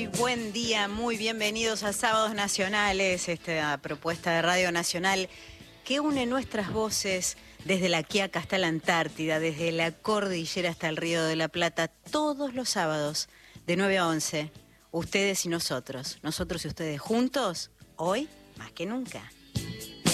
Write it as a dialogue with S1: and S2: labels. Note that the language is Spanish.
S1: Muy buen día, muy bienvenidos a Sábados Nacionales, esta propuesta de Radio Nacional que une nuestras voces desde la Quiaca hasta la Antártida, desde la cordillera hasta el Río de la Plata, todos los sábados de 9 a 11. Ustedes y nosotros y ustedes juntos, hoy más que nunca.